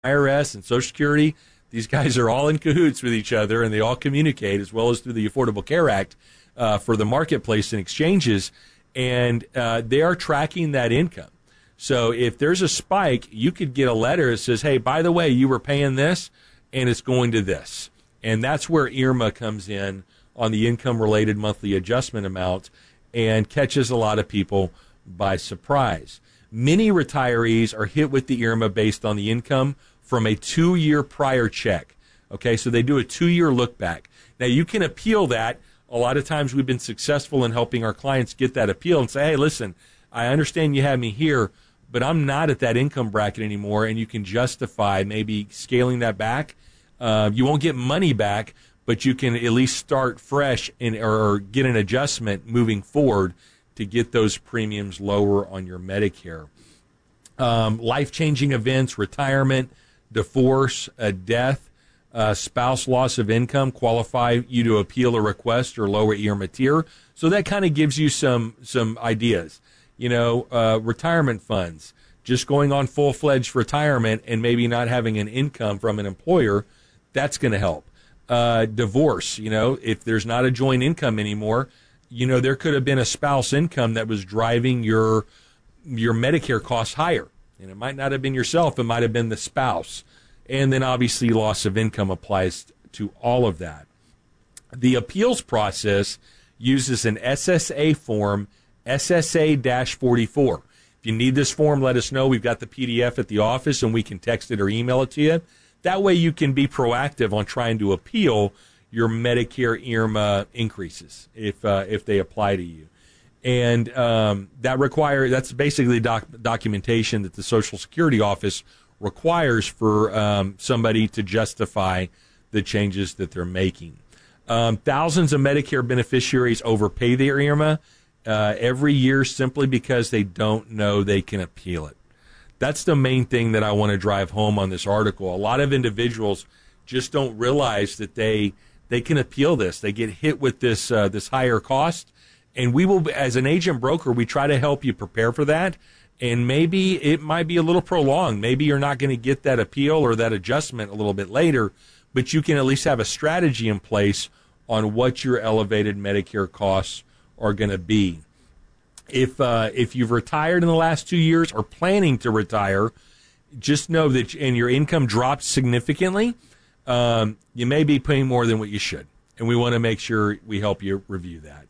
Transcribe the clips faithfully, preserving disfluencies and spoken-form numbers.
I R S and Social Security, these guys are all in cahoots with each other, and they all communicate, as well as through the Affordable Care Act uh, for the marketplace and exchanges, and uh, they are tracking that income. So if there's a spike, you could get a letter that says, hey, by the way, you were paying this, and it's going to this. And that's where I R M A comes in on the income-related monthly adjustment amount and catches a lot of people by surprise. Many retirees are hit with the I R M A based on the income from a two-year prior check. Okay, so they do a two-year look back. Now, you can appeal that. A lot of times we've been successful in helping our clients get that appeal and say, hey, listen, I understand you have me here, but I'm not at that income bracket anymore, and you can justify maybe scaling that back. Uh, you won't get money back, but you can at least start fresh and, or get an adjustment moving forward to get those premiums lower on your Medicare. Um, life-changing events, retirement, divorce, a death, uh, spouse loss of income qualify you to appeal a request or lower I R M A tier. So that kind of gives you some some ideas. You know, uh, retirement funds, just going on full-fledged retirement and maybe not having an income from an employer, that's going to help. Uh, divorce, you know, if there's not a joint income anymore, you know, there could have been a spouse income that was driving your your Medicare costs higher. And it might not have been yourself, it might have been the spouse. And then obviously loss of income applies to all of that. The appeals process uses an S S A form, S S A forty-four. If you need this form, let us know. We've got the P D F at the office, and we can text it or email it to you. That way you can be proactive on trying to appeal your Medicare I R M A increases if uh, if they apply to you. And um, that require that's basically doc- documentation that the Social Security office requires for um, somebody to justify the changes that they're making. Um, thousands of Medicare beneficiaries overpay their I R M A uh, every year simply because they don't know they can appeal it. That's the main thing that I want to drive home on this article. A lot of individuals just don't realize that they they can appeal this. They get hit with this uh, this higher cost, and we will, as an agent broker, we try to help you prepare for that. And maybe it might be a little prolonged. Maybe you're not going to get that appeal or that adjustment a little bit later, but you can at least have a strategy in place on what your elevated Medicare costs are going to be. If uh, if you've retired in the last two years or planning to retire, just know that, and your income dropped significantly, um, you may be paying more than what you should. And we want to make sure we help you review that.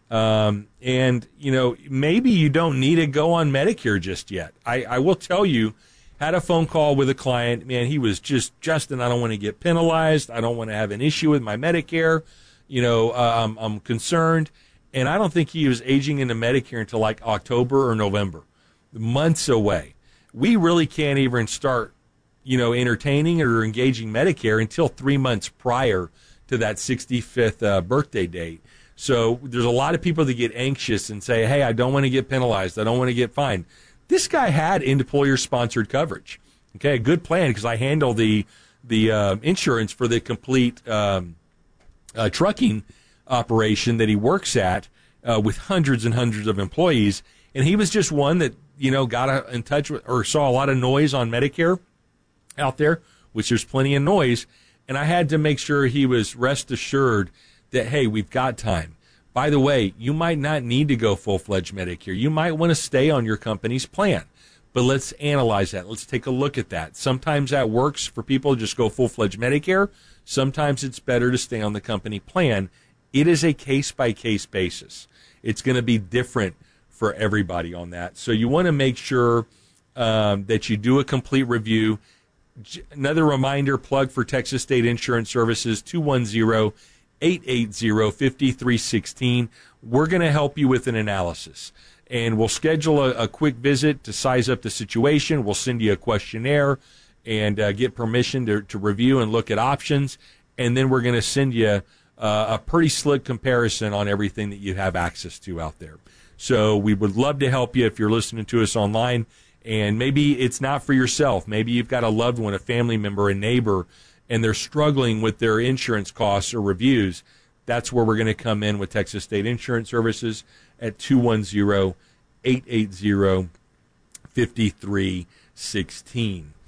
Um, and, you know, maybe you don't need to go on Medicare just yet. I, I will tell you, had a phone call with a client. Man, he was just, Justin, I don't want to get penalized. I don't want to have an issue with my Medicare. You know, uh, I'm, I'm concerned. And I don't think he was aging into Medicare until like October or November, months away. We really can't even start, you know, entertaining or engaging Medicare until three months prior to that sixty-fifth uh, birthday date. So there's a lot of people that get anxious and say, hey, I don't want to get penalized. I don't want to get fined. This guy had employer-sponsored coverage. Okay, a good plan because I handle the the uh, insurance for the complete um, uh, trucking operation that he works at uh, with hundreds and hundreds of employees. And he was just one that, you know, got a, in touch with or saw a lot of noise on Medicare out there, which there's plenty of noise. And I had to make sure he was rest assured that, hey, we've got time. By the way, you might not need to go full-fledged Medicare. You might want to stay on your company's plan. But let's analyze that. Let's take a look at that. Sometimes that works for people to just go full-fledged Medicare. Sometimes it's better to stay on the company plan. It is a case-by-case basis. It's going to be different for everybody on that. So you want to make sure um, that you do a complete review. Another reminder, plug for Texas State Insurance Services, two one zero, eight eight zero, five three one six. We're going to help you with an analysis. And we'll schedule a, a quick visit to size up the situation. We'll send you a questionnaire and uh, get permission to, to review and look at options. And then we're going to send you uh, a pretty slick comparison on everything that you have access to out there. So we would love to help you if you're listening to us online. And maybe it's not for yourself. Maybe you've got a loved one, a family member, a neighbor, and they're struggling with their insurance costs or reviews. That's where we're going to come in with Texas State Insurance Services at two one zero, eight eight zero, five three one six.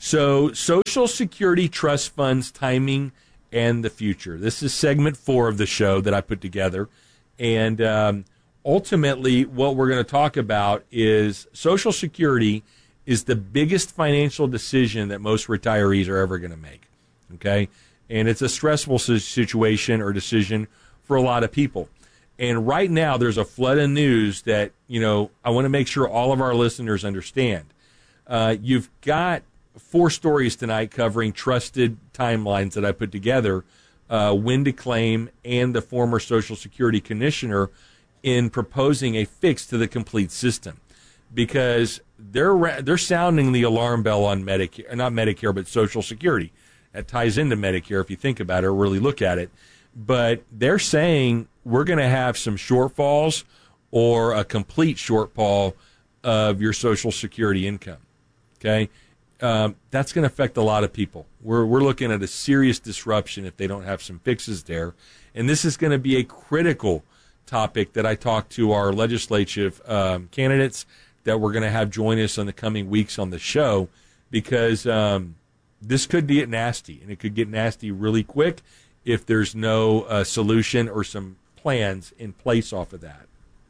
So, Social Security Trust Funds, Timing and the Future. This is segment four of the show that I put together. And um, ultimately, what we're going to talk about is Social Security is the biggest financial decision that most retirees are ever going to make. Okay? And it's a stressful situation or decision for a lot of people. And right now, there's a flood of news that, you know, I want to make sure all of our listeners understand. Uh, you've got four stories tonight covering trusted timelines that I put together, uh, when to claim, and the former Social Security Commissioner in proposing a fix to the complete system, because they're they're sounding the alarm bell on Medicare, not Medicare, but Social Security. That ties into Medicare if you think about it or really look at it. But they're saying we're going to have some shortfalls or a complete shortfall of your Social Security income. Okay. Um, that's going to affect a lot of people. We're we're looking at a serious disruption if they don't have some fixes there. And this is going to be a critical topic that I talk to our legislative um, candidates that we're going to have join us in the coming weeks on the show, because um, this could get nasty, and it could get nasty really quick if there's no uh, solution or some plans in place off of that.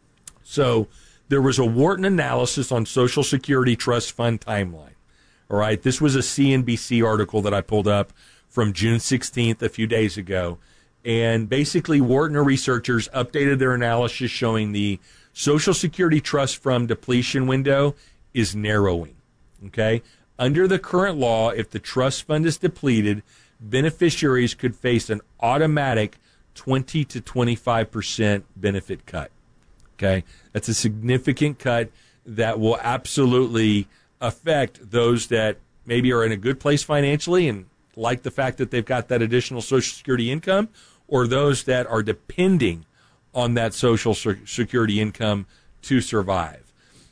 So there was a Wharton analysis on Social Security Trust Fund timeline. All right, this was a C N B C article that I pulled up from June sixteenth, a few days ago. And basically, Wharton researchers updated their analysis showing the Social Security Trust Fund depletion window is narrowing. Okay? Under the current law, if the trust fund is depleted, beneficiaries could face an automatic twenty to twenty-five percent benefit cut. Okay? That's a significant cut that will absolutely affect those that maybe are in a good place financially and like the fact that they've got that additional Social Security income, or those that are depending on that Social Security income to survive.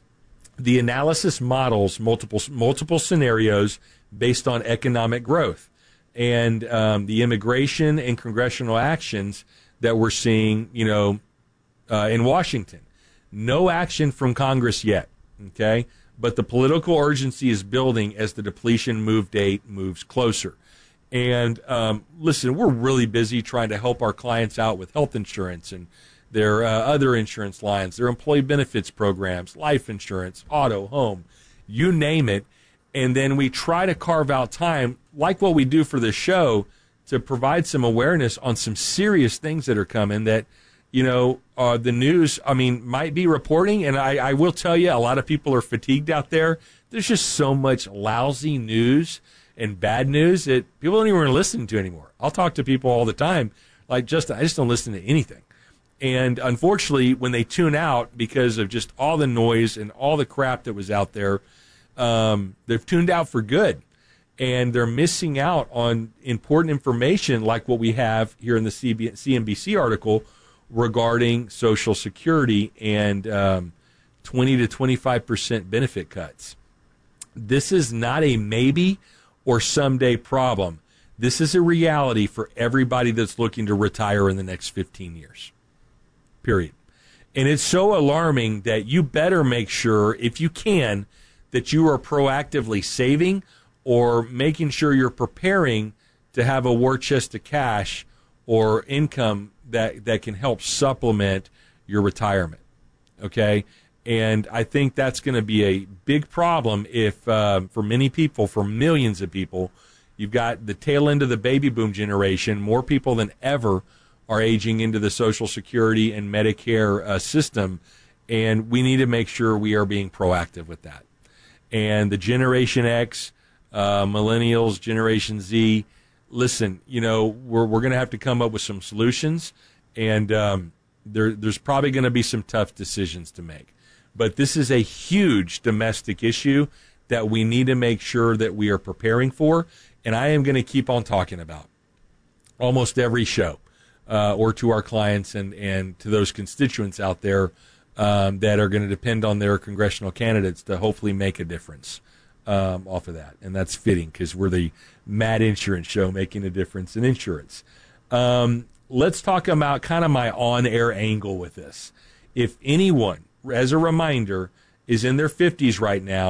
The analysis models multiple multiple scenarios based on economic growth and um, the immigration and congressional actions that we're seeing, you know, uh, in Washington. No action from Congress yet, okay? But the political urgency is building as the depletion move date moves closer. And um, listen, we're really busy trying to help our clients out with health insurance and their uh, other insurance lines, their employee benefits programs, life insurance, auto, home, you name it. And then we try to carve out time, like what we do for this show, to provide some awareness on some serious things that are coming that, you know, uh, the news, I mean, might be reporting. And I, I will tell you, a lot of people are fatigued out there. There's just so much lousy news and bad news that people don't even want to listen to anymore. I'll talk to people all the time, like, just I just don't listen to anything. And unfortunately, when they tune out because of just all the noise and all the crap that was out there, um, they've tuned out for good. And they're missing out on important information like what we have here in the C N B C article regarding Social Security and um, twenty to twenty-five percent benefit cuts. This is not a maybe or someday problem. This is a reality for everybody that's looking to retire in the next fifteen years. Period. And it's so alarming that you better make sure, if you can, that you are proactively saving or making sure you're preparing to have a war chest of cash or income that, that can help supplement your retirement. Okay? And I think that's going to be a big problem if, uh, for many people, for millions of people, you've got the tail end of the baby boom generation. More people than ever are aging into the Social Security and Medicare uh, system, and we need to make sure we are being proactive with that. And the Generation X, uh, Millennials, Generation Z, listen, you know, we're we're going to have to come up with some solutions, and um, there there's probably going to be some tough decisions to make. But this is a huge domestic issue that we need to make sure that we are preparing for, and I am going to keep on talking about almost every show, uh, or to our clients and, and to those constituents out there um, that are going to depend on their congressional candidates to hopefully make a difference um, off of that. And that's fitting because we're the Mad Insurance Show, making a difference in insurance. Um, let's talk about kind of my on-air angle with this. If anyone, as a reminder, is in their fifties right now,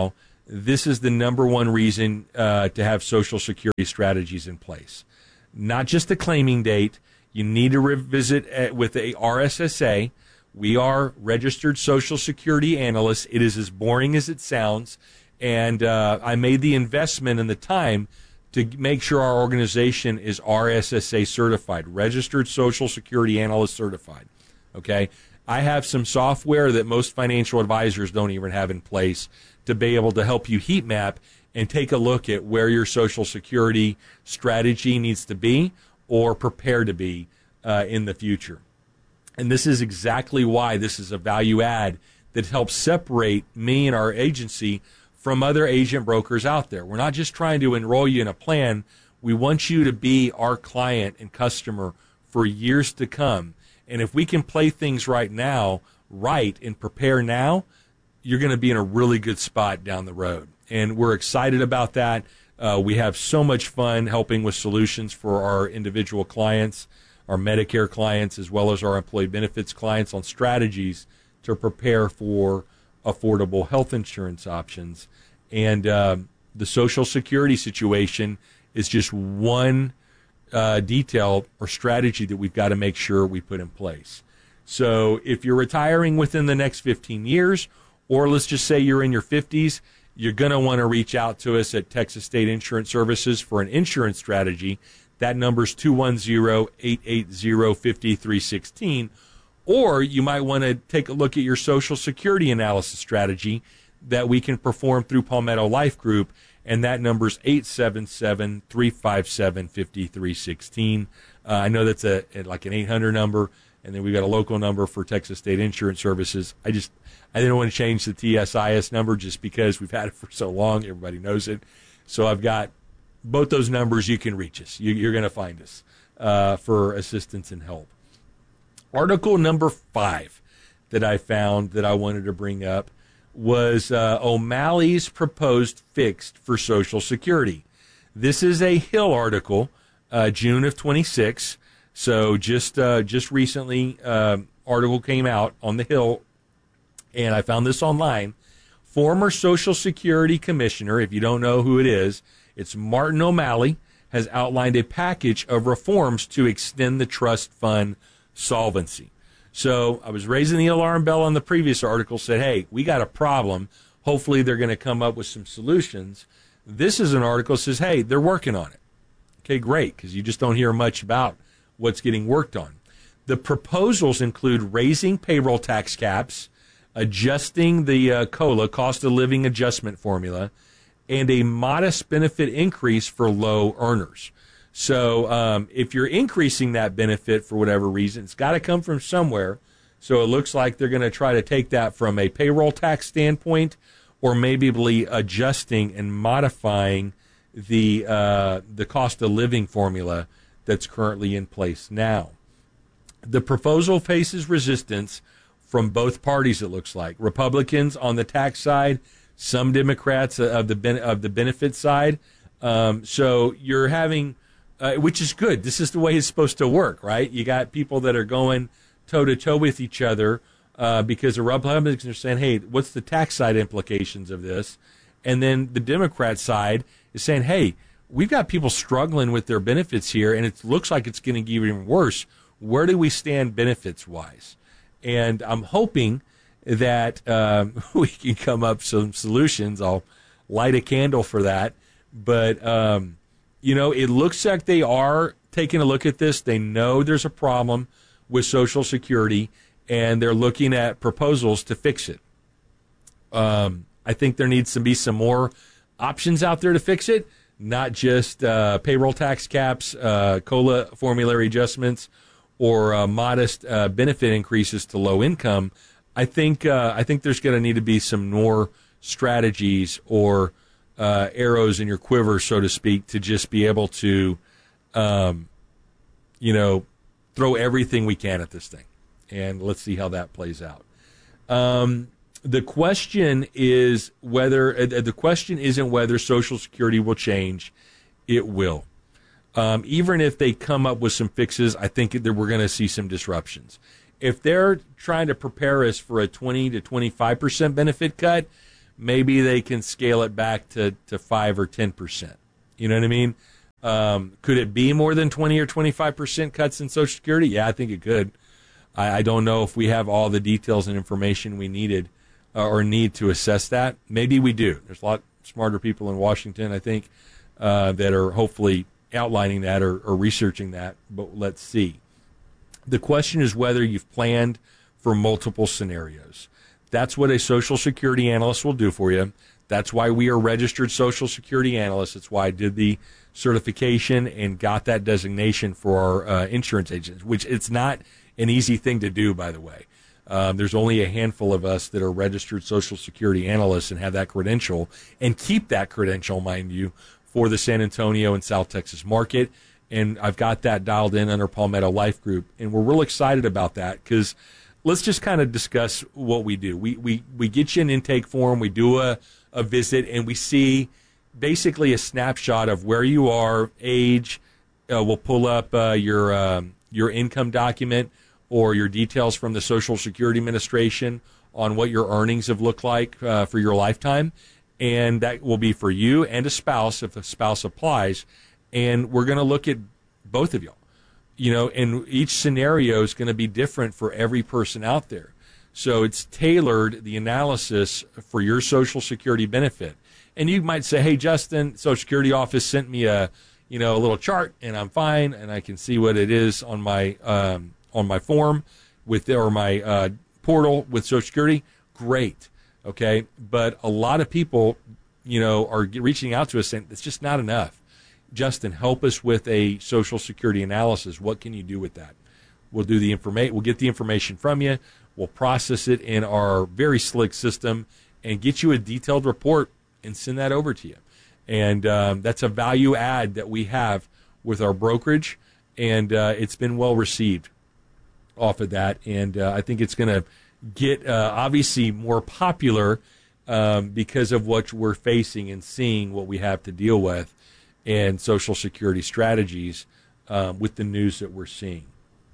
this is the number one reason uh, to have Social Security strategies in place. Not just the claiming date. You need to revisit uh, with a R S S A. We are registered Social Security analysts. It is as boring as it sounds. And uh, I made the investment and the time to make sure our organization is R S S A certified, registered Social Security analyst certified. Okay? I have some software that most financial advisors don't even have in place to be able to help you heat map and take a look at where your Social Security strategy needs to be or prepare to be uh, in the future. And this is exactly why this is a value add that helps separate me and our agency from other agent brokers out there. We're not just trying to enroll you in a plan. We want you to be our client and customer for years to come. And if we can play things right now, right, and prepare now, you're going to be in a really good spot down the road. And we're excited about that. Uh, we have so much fun helping with solutions for our individual clients, our Medicare clients, as well as our employee benefits clients on strategies to prepare for affordable health insurance options. And uh, the Social Security situation is just one uh, detail or strategy that we've got to make sure we put in place. So if you're retiring within the next fifteen years, or let's just say you're in your fifties, you're going to want to reach out to us at Texas State Insurance Services for an insurance strategy. That number is two one zero, eight eight zero, five three one six. Or you might want to take a look at your Social Security analysis strategy that we can perform through Palmetto Life Group, and that number is eight seven seven, three five seven, five three one six. Uh, I know that's a like an eight hundred number, and then we've got a local number for Texas State Insurance Services. I just I didn't want to change the T S I S number just because we've had it for so long. Everybody knows it. So I've got both those numbers. You can reach us. You, you're going to find us uh, for assistance and help. Article number five that I found that I wanted to bring up was uh, O'Malley's proposed fix for Social Security. This is a Hill article, uh, June of twenty-six. So just uh, just recently, uh, article came out on the Hill, and I found this online. Former Social Security Commissioner, if you don't know who it is, it's Martin O'Malley, has outlined a package of reforms to extend the trust fund solvency. So I was raising the alarm bell on the previous article, said, hey, we got a problem. Hopefully they're going to come up with some solutions. This is an article that says, hey, they're working on it. Okay, great, because you just don't hear much about what's getting worked on. The proposals include raising payroll tax caps, adjusting the uh, COLA, cost of living adjustment formula, and a modest benefit increase for low earners. So um, if you're increasing that benefit for whatever reason, it's got to come from somewhere. So it looks like they're going to try to take that from a payroll tax standpoint, or maybe adjusting and modifying the uh, the cost of living formula that's currently in place now. The proposal faces resistance from both parties, it looks like. Republicans on the tax side, some Democrats of the ben- of the benefit side. Um, so you're having... Uh, which is good. This is the way it's supposed to work, right? You got people that are going toe-to-toe with each other uh, because the Republicans are saying, hey, what's the tax side implications of this? And then the Democrat side is saying, hey, we've got people struggling with their benefits here, and it looks like it's going to get even worse. Where do we stand benefits-wise? And I'm hoping that um, we can come up with some solutions. I'll light a candle for that. But... Um, You know, it looks like they are taking a look at this. They know there's a problem with Social Security, and they're looking at proposals to fix it. Um, I think there needs to be some more options out there to fix it, not just uh, payroll tax caps, uh, COLA formulary adjustments, or uh, modest uh, benefit increases to low income. I think uh, I think there's going to need to be some more strategies or Uh, arrows in your quiver, so to speak, to just be able to, um, you know, throw everything we can at this thing. And let's see how that plays out. Um, the question is whether, uh, the question isn't whether Social Security will change. It will. Um, even if they come up with some fixes, I think that we're going to see some disruptions. If they're trying to prepare us for a twenty to twenty-five percent benefit cut, maybe they can scale it back to, to five or ten percent. You know what I mean? Um, could it be more than twenty or twenty-five percent cuts in Social Security? Yeah, I think it could. I, I don't know if we have all the details and information we needed uh, or need to assess that. Maybe we do. There's a lot smarter people in Washington, I think, uh, that are hopefully outlining that or, or researching that, but let's see. The question is whether you've planned for multiple scenarios. That's what a Social Security analyst will do for you. That's why we are registered Social Security analysts. That's why I did the certification and got that designation for our uh, insurance agents, which it's not an easy thing to do, by the way. Um, there's only a handful of us that are registered Social Security analysts and have that credential and keep that credential, mind you, for the San Antonio and South Texas market. And I've got that dialed in under Palmetto Life Group. And we're real excited about that because let's just kind of discuss what we do. We, we, we get you an intake form, we do a, a visit, and we see basically a snapshot of where you are, age. Uh, we'll pull up uh, your um, your income document or your details from the Social Security Administration on what your earnings have looked like uh, for your lifetime. And that will be for you and a spouse if a spouse applies. And we're going to look at both of y'all. You know, and each scenario is going to be different for every person out there. So it's tailored, the analysis, for your Social Security benefit. And you might say, hey, Justin, Social Security office sent me a, you know, a little chart, and I'm fine, and I can see what it is on my um, on my form with or my uh, portal with Social Security. Great, okay. But a lot of people, you know, are reaching out to us saying it's just not enough. Justin, help us with a Social Security analysis. What can you do with that? We'll do the information. We'll get the information from you. We'll process it in our very slick system and get you a detailed report and send that over to you. And um, that's a value add that we have with our brokerage, and uh, it's been well received off of that. And uh, I think it's going to get uh, obviously more popular um, because of what we're facing and seeing what we have to deal with and Social Security strategies um, with the news that we're seeing.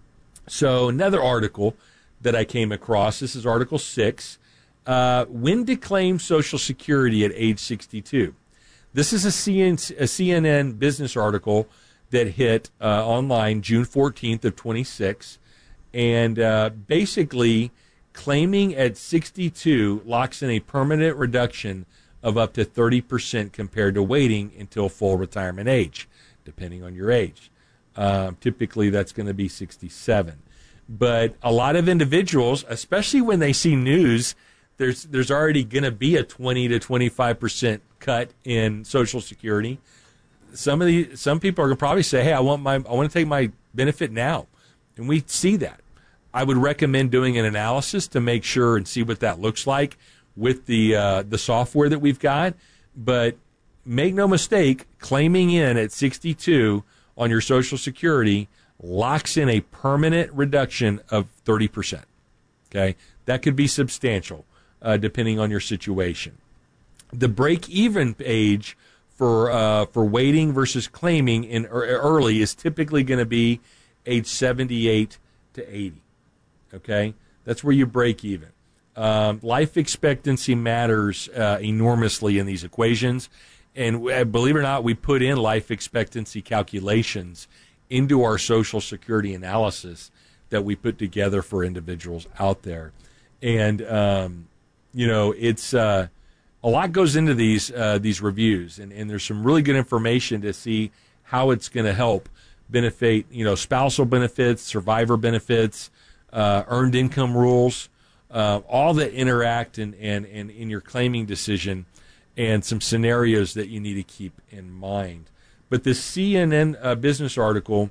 So another article that I came across, this is Article six, uh, when to claim Social Security at age sixty-two. This is a, C N, a C N N business article that hit uh, online June fourteenth of twenty-six, and uh, basically claiming at sixty-two locks in a permanent reduction of up to thirty percent compared to waiting until full retirement age, depending on your age. Uh, typically, that's going to be sixty-seven. But a lot of individuals, especially when they see news, there's there's already going to be a twenty to twenty-five percent cut in Social Security. Some of the some people are going to probably say, "Hey, I want my I want to take my benefit now," and we see that. I would recommend doing an analysis to make sure and see what that looks like with the uh, the software that we've got. But make no mistake, claiming in at sixty-two on your Social Security locks in a permanent reduction of thirty percent. Okay, that could be substantial uh, depending on your situation. The break-even age for uh, for waiting versus claiming in early is typically going to be age seventy-eight to eighty. Okay, that's where you break even. Um, life expectancy matters uh, enormously in these equations, and uh, believe it or not, we put in life expectancy calculations into our Social Security analysis that we put together for individuals out there. And, um, you know, it's uh, a lot goes into these uh, these reviews, and, and there's some really good information to see how it's going to help benefit, you know, spousal benefits, survivor benefits, uh, earned income rules, uh, all that interact and in, in, in, in your claiming decision, and some scenarios that you need to keep in mind. But this C N N uh, business article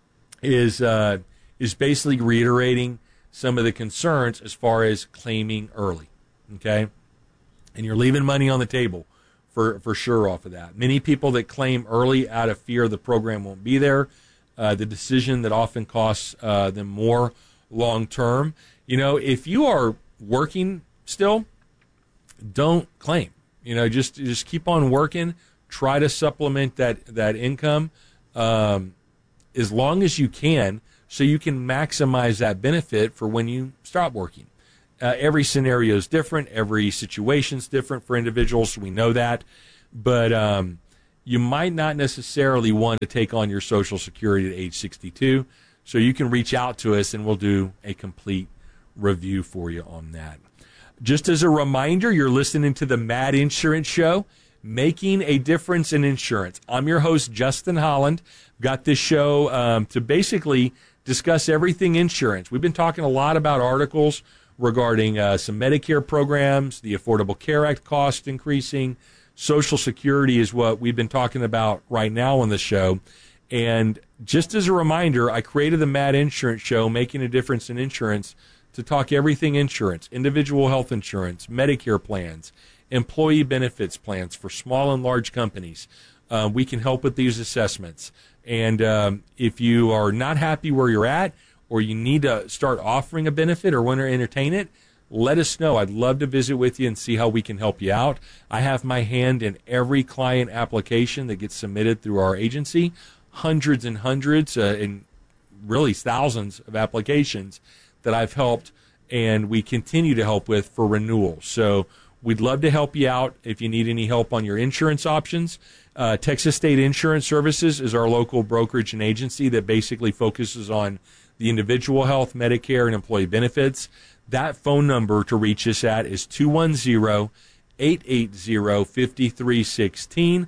is uh, is basically reiterating some of the concerns as far as claiming early, okay? And you're leaving money on the table for, for sure off of that. Many people that claim early out of fear the program won't be there, uh, the decision that often costs uh, them more long term. You know, if you are working still, don't claim. You know, just just keep on working. Try to supplement that that income um, as long as you can, so you can maximize that benefit for when you stop working. Uh, every scenario is different. Every situation is different for individuals. We know that. But um, you might not necessarily want to take on your Social Security at age sixty-two. So you can reach out to us, and we'll do a complete review for you on that. Just as a reminder, you're listening to the Mad Insurance Show, Making a Difference in Insurance. I'm your host, Justin Holland. Got this show um, to basically discuss everything insurance. We've been talking a lot about articles regarding uh, some Medicare programs, the Affordable Care Act cost increasing. Social Security is what we've been talking about right now on the show. And just as a reminder, I created the Mad Insurance Show, Making a Difference in Insurance, to talk everything insurance, individual health insurance, Medicare plans, employee benefits plans for small and large companies. Uh, we can help with these assessments. And um, if you are not happy where you're at, or you need to start offering a benefit or want to entertain it, let us know. I'd love to visit with you and see how we can help you out. I have my hand in every client application that gets submitted through our agency, hundreds and hundreds, uh, and really thousands of applications that I've helped and we continue to help with for renewal. So we'd love to help you out if you need any help on your insurance options. Uh, Texas State Insurance Services is our local brokerage and agency that basically focuses on the individual health, Medicare, and employee benefits. That phone number to reach us at is two one zero, eight eight zero, five three one six,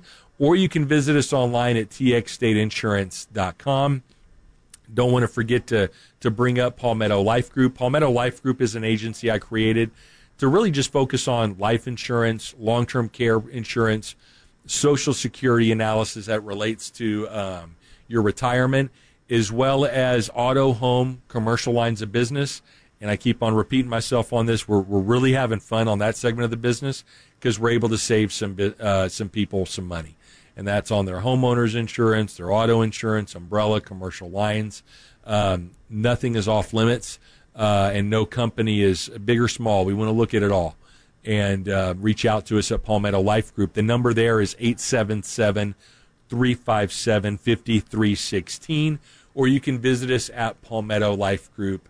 or you can visit us online at t x state insurance dot com. Don't want to forget to, to bring up Palmetto Life Group. Palmetto Life Group is an agency I created to really just focus on life insurance, long-term care insurance, Social Security analysis that relates to um, your retirement, as well as auto, home, commercial lines of business. And I keep on repeating myself on this. We're, we're really having fun on that segment of the business because we're able to save some uh, some people some money. And that's on their homeowners insurance, their auto insurance, umbrella, commercial lines. Um, nothing is off limits, uh, and no company is big or small. We want to look at it all. And uh, reach out to us at Palmetto Life Group. The number there is eight seven seven, three five seven, five three one six, or you can visit us at palmetto life group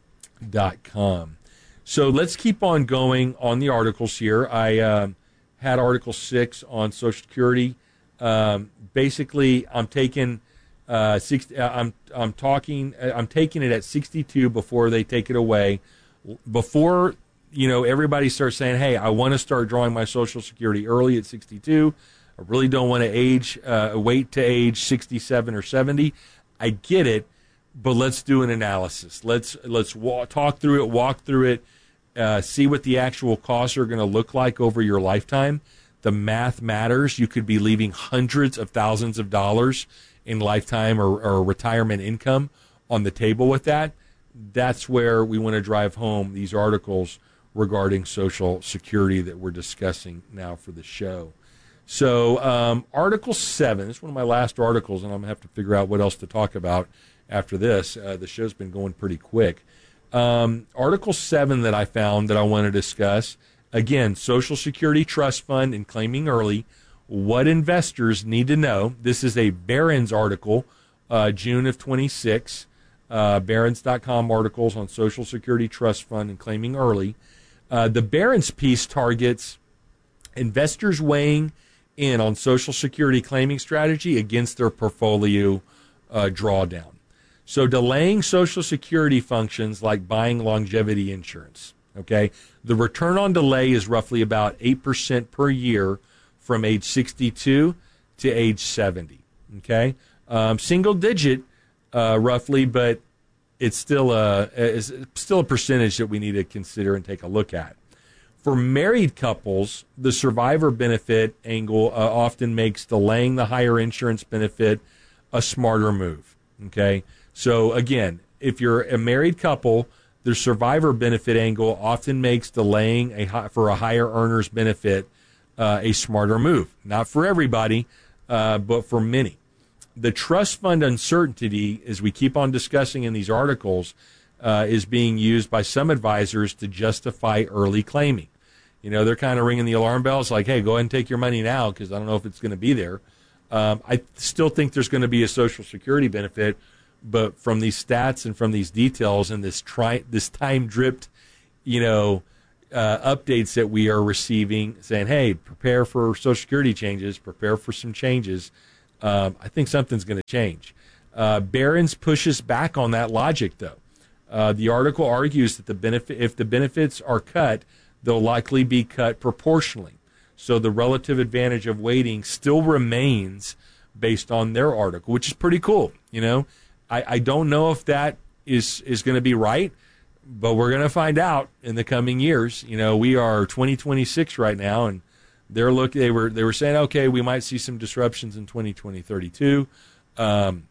dot com. So let's keep on going on the articles here. I uh, had Article six on Social Security. Um, basically, I'm taking uh, six, uh, I'm I'm talking I'm taking it at sixty-two before they take it away. Before you know, everybody starts saying, "Hey, I want to start drawing my Social Security early at sixty-two. I really don't want to age uh, wait to age sixty-seven or seventy." I get it, but let's do an analysis. Let's let's walk, talk through it, walk through it, uh, see what the actual costs are going to look like over your lifetime. The math matters. You could be leaving hundreds of thousands of dollars in lifetime or, or retirement income on the table with that. That's where we want to drive home these articles regarding Social Security that we're discussing now for the show. So um, Article seven, this is one of my last articles, and I'm going to have to figure out what else to talk about after this. Uh, the show's been going pretty quick. Um, Article seven that I found that I want to discuss, again, Social Security Trust Fund and claiming early, what investors need to know. This is a Barron's article, uh, June of twenty-six, uh, Barron's dot com articles on Social Security Trust Fund and claiming early. Uh, the Barron's piece targets investors weighing in on Social Security claiming strategy against their portfolio uh, drawdown. So delaying Social Security functions like buying longevity insurance. Okay, the return on delay is roughly about eight percent per year from age sixty-two to age seventy. Okay, um, single digit uh, roughly, but it's still a it's still a percentage that we need to consider and take a look at. For married couples, the survivor benefit angle uh, often makes delaying the higher insurance benefit a smarter move. Okay, so again, if you're a married couple, the survivor benefit angle often makes delaying a high, for a higher earner's benefit uh, a smarter move. Not for everybody, uh, but for many. The trust fund uncertainty, as we keep on discussing in these articles, uh, is being used by some advisors to justify early claiming. You know, they're kind of ringing the alarm bells like, hey, go ahead and take your money now because I don't know if it's going to be there. Um, I still think there's going to be a Social Security benefit, but from these stats and from these details and this tri- this time-dripped you know, uh, updates that we are receiving saying, hey, prepare for Social Security changes, prepare for some changes, um, I think something's going to change. Uh, Barron's pushes back on that logic, though. Uh, the article argues that the benefit, if the benefits are cut, they'll likely be cut proportionally. So the relative advantage of waiting still remains based on their article, which is pretty cool. You know, I, I don't know if that is, is going to be right, but we're going to find out in the coming years. You know, we are twenty twenty-six right now, and they're look, they were they were saying, okay, we might see some disruptions in twenty twenty, thirty-two, um,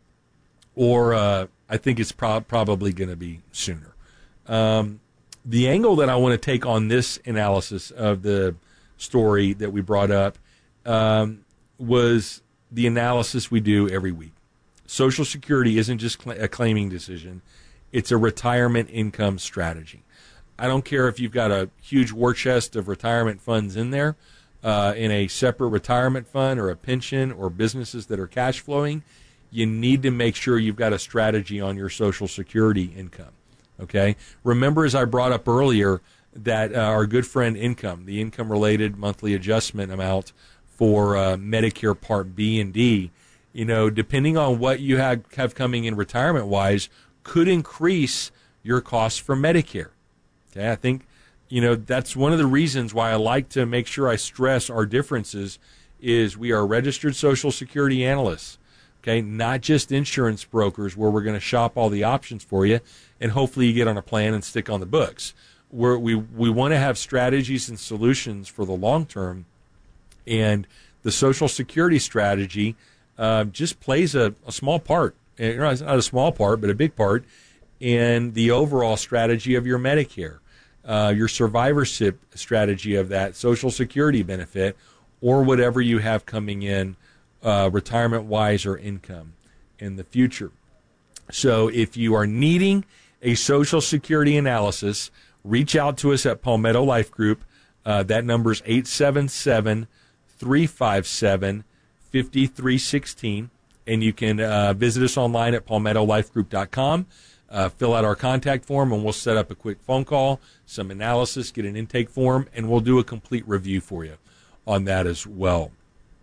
or uh, I think it's pro- probably going to be sooner. Um, the angle that I want to take on this analysis of the story that we brought up um, was the analysis we do every week. Social Security isn't just cl- a claiming decision. It's a retirement income strategy. I don't care if you've got a huge war chest of retirement funds in there, uh, in a separate retirement fund or a pension or businesses that are cash flowing. You need to make sure you've got a strategy on your Social Security income. Okay? Remember, as I brought up earlier, that uh, our good friend Income, the income-related monthly adjustment amount for uh, Medicare Part B and D, you know, depending on what you have, have coming in retirement-wise, could increase your costs for Medicare. Okay, I think, you know, that's one of the reasons why I like to make sure I stress our differences is we are registered Social Security analysts, okay, not just insurance brokers where we're going to shop all the options for you and hopefully you get on a plan and stick on the books. We're, we we want to have strategies and solutions for the long term, and the Social Security strategy uh, just plays a, a small part. You know, it's not a small part, but a big part in the overall strategy of your Medicare, uh, your survivorship strategy of that Social Security benefit, or whatever you have coming in uh, retirement-wise or income in the future. So if you are needing a Social Security analysis, reach out to us at Palmetto Life Group. Uh, that number is eight seven seven, three five seven, five three one six, and you can uh, visit us online at palmetto life group dot com. Uh, fill out our contact form, and we'll set up a quick phone call, some analysis, get an intake form, and we'll do a complete review for you on that as well.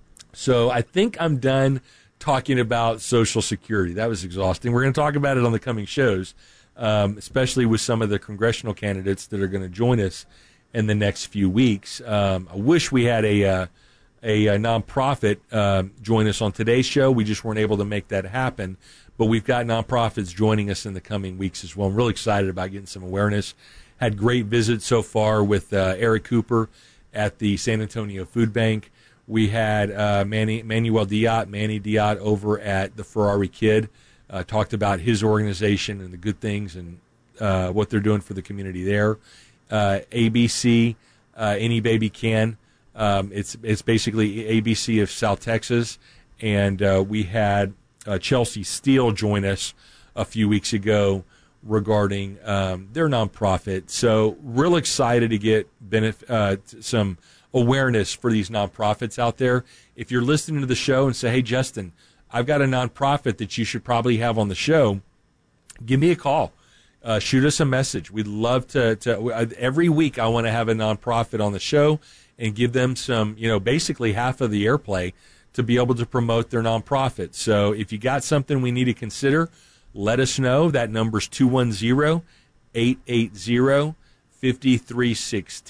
So I think I'm done talking about Social Security. That was exhausting. We're going to talk about it on the coming shows, um, especially with some of the congressional candidates that are going to join us in the next few weeks. Um, I wish we had a, uh, a, a nonprofit uh, join us on today's show. We just weren't able to make that happen. But we've got nonprofits joining us in the coming weeks as well. I'm really excited about getting some awareness. Had great visits so far with uh, Eric Cooper at the San Antonio Food Bank. We had uh, Manny, Manuel Diat, Manny Diat over at the Ferrari Kid, uh, talked about his organization and the good things and uh, what they're doing for the community there. Uh, A B C, uh, Any Baby Can. Um, it's it's basically A B C of South Texas, and uh, we had uh, Chelsea Steele join us a few weeks ago regarding um, their nonprofit. So real excited to get benef- uh, some awareness for these nonprofits out there. If you're listening to the show and say, hey, Justin, I've got a nonprofit that you should probably have on the show, give me a call. Uh, shoot us a message. We'd love to, to uh, every week I want to have a nonprofit on the show and give them some, you know, basically half of the airplay to be able to promote their nonprofit. So if you got something we need to consider, let us know. That number's two one zero, eight eight zero, five three one six.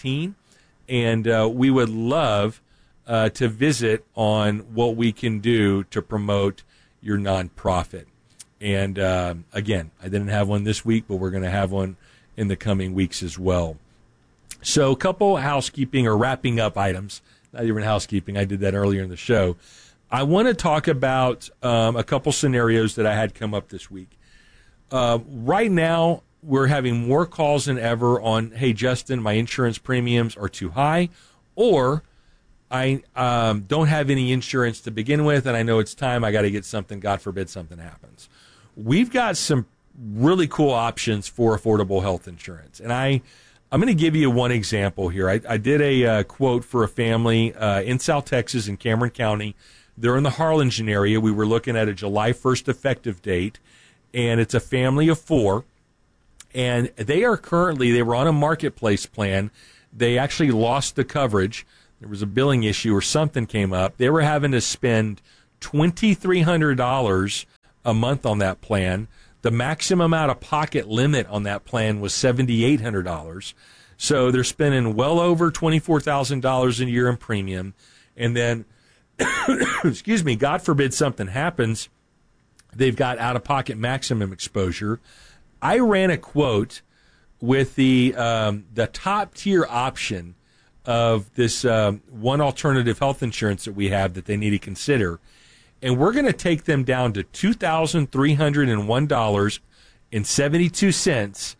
And uh, we would love uh, to visit on what we can do to promote your nonprofit. And uh, again, I didn't have one this week, but we're going to have one in the coming weeks as well. So a couple housekeeping or wrapping up items. Not even housekeeping. I did that earlier in the show. I want to talk about um, a couple scenarios that I had come up this week. Uh, right now, we're having more calls than ever on, hey, Justin, my insurance premiums are too high, or I um, don't have any insurance to begin with, and I know it's time I got to get something, God forbid something happens. We've got some really cool options for affordable health insurance, and I, I'm going to give you one example here. I, I did a uh, quote for a family uh, in South Texas in Cameron County. They're in the Harlingen area. We were looking at a July first effective date, and it's a family of four. And they are currently, they were on a marketplace plan. They actually lost the coverage. There was a billing issue or something came up. They were having to spend two thousand three hundred dollars a month on that plan. The maximum out-of-pocket limit on that plan was seven thousand eight hundred dollars. So they're spending well over twenty-four thousand dollars a year in premium. And then, excuse me, God forbid something happens, they've got out-of-pocket maximum exposure. I ran a quote with the um, the top-tier option of this um, one alternative health insurance that we have that they need to consider. And we're going to take them down to two thousand three hundred one dollars and seventy-two cents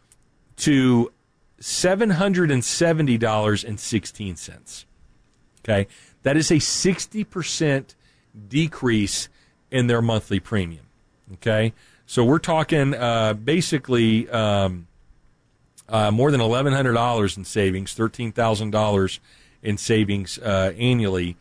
to seven hundred seventy dollars and sixteen cents. Okay? That is a sixty percent decrease in their monthly premium. Okay? So we're talking uh, basically um, uh, more than eleven hundred dollars in savings, thirteen thousand dollars in savings uh, annually.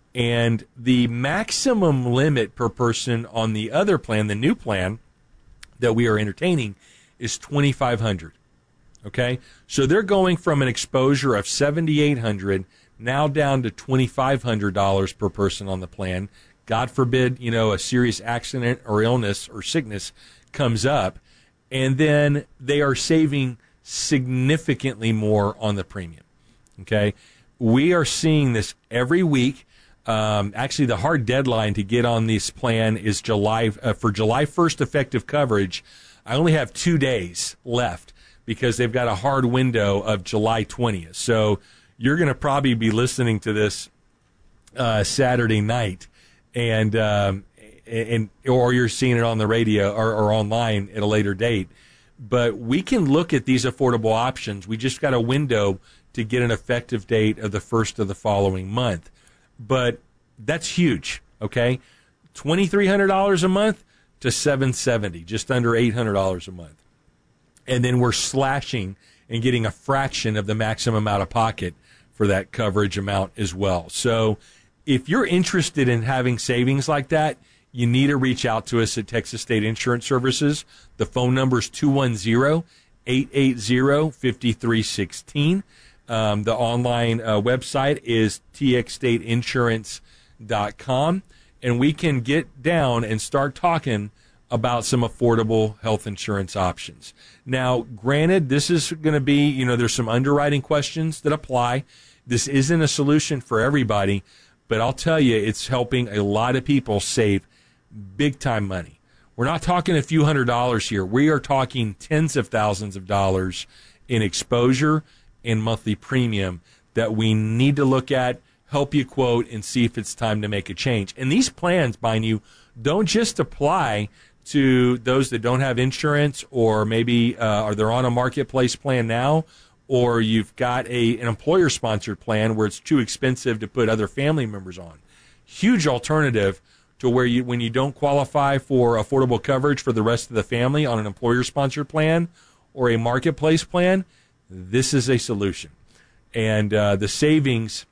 And the maximum limit per person on the other plan, the new plan that we are entertaining, is twenty-five hundred dollars. Okay? So they're going from an exposure of seven thousand eight hundred dollars now down to twenty-five hundred dollars per person on the plan. God forbid, you know, a serious accident or illness or sickness comes up, and then they are saving significantly more on the premium. Okay? We are seeing this every week. Um, actually, the hard deadline to get on this plan is July uh, for July first effective coverage. I only have two days left because they've got a hard window of July twentieth. So you're going to probably be listening to this uh, Saturday night, and um, and or you're seeing it on the radio or, or online at a later date. But we can look at these affordable options. We just got a window to get an effective date of the first of the following month. But that's huge, okay? twenty-three hundred dollars a month to seven hundred seventy dollars, just under eight hundred dollars a month. And then we're slashing and getting a fraction of the maximum out of pocket for that coverage amount as well. So if you're interested in having savings like that, you need to reach out to us at Texas State Insurance Services. The phone number is two one zero, eight eight zero, five three one six. Um, the online uh, website is t x state insurance dot com, and we can get down and start talking about some affordable health insurance options. Now, granted, this is going to be, you know, there's some underwriting questions that apply. This isn't a solution for everybody, but I'll tell you, it's helping a lot of people save big-time money. We're not talking a few hundred dollars here. We are talking tens of thousands of dollars in exposure and monthly premium that we need to look at, help you quote, and see if it's time to make a change. And these plans, mind you, don't just apply to those that don't have insurance, or maybe uh, are they're on a marketplace plan now, or you've got a an employer-sponsored plan where it's too expensive to put other family members on. Huge alternative to where you, when you don't qualify for affordable coverage for the rest of the family on an employer-sponsored plan or a marketplace plan, this is a solution. And uh, the savings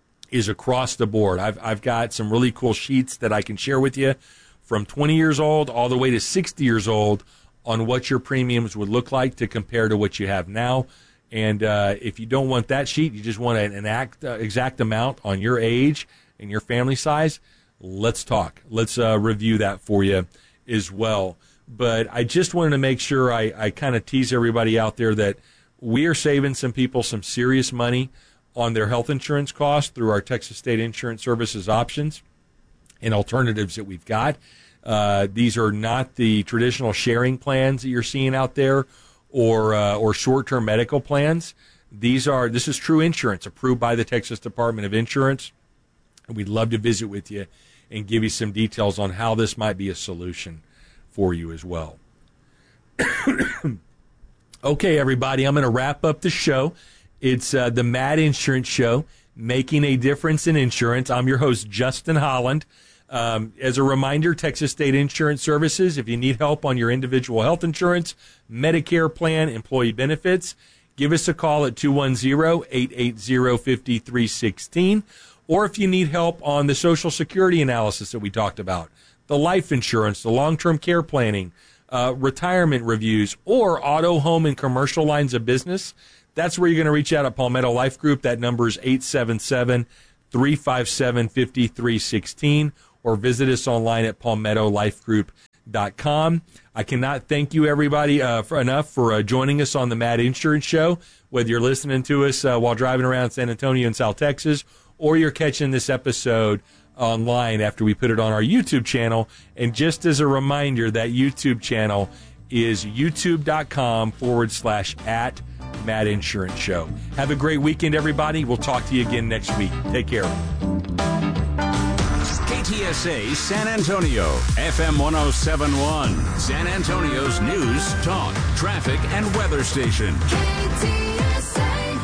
is across the board. I've I've got some really cool sheets that I can share with you from twenty years old all the way to sixty years old on what your premiums would look like to compare to what you have now. And uh, if you don't want that sheet, you just want an, an act, uh, exact amount on your age and your family size, let's talk. Let's uh, review that for you as well. But I just wanted to make sure I, I kind of tease everybody out there that we are saving some people some serious money on their health insurance costs through our Texas State Insurance Services options and alternatives that we've got. Uh, these are not the traditional sharing plans that you're seeing out there, or uh, or short-term medical plans. These are this is true insurance approved by the Texas Department of Insurance. And we'd love to visit with you and give you some details on how this might be a solution for you as well. Okay, everybody, I'm going to wrap up the show. It's uh, the Mad Insurance Show, making a difference in insurance. I'm your host, Justin Holland. Um, as a reminder, Texas State Insurance Services, if you need help on your individual health insurance, Medicare plan, employee benefits, give us a call at two one zero, eight eight zero, five three one six. Or if you need help on the Social Security analysis that we talked about, the life insurance, the long-term care planning, uh, retirement reviews, or auto, home, and commercial lines of business, that's where you're going to reach out at Palmetto Life Group. That number is eight seven seven, three five seven, five three one six, or visit us online at palmetto life group dot com. I cannot thank you, everybody, uh, for enough for uh, joining us on the Mad Insurance Show, whether you're listening to us uh, while driving around San Antonio and South Texas, or you're catching this episode online after we put it on our YouTube channel. And just as a reminder, that YouTube channel is youtube.com forward slash at Mad Insurance Show. Have a great weekend, everybody. We'll talk to you again next week. Take care. K T S A San Antonio, F M one oh seven point one, San Antonio's news, talk, traffic, and weather station. K T S A.